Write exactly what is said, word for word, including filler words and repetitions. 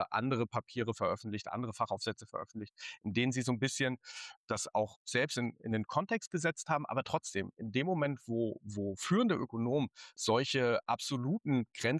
andere Papiere veröffentlicht, andere Fachaufsätze veröffentlicht, in denen sie so ein bisschen das auch selbst in, in den Kontext gesetzt haben, aber trotzdem, in dem Moment, wo, wo führende Ökonomen solche absoluten Grenzen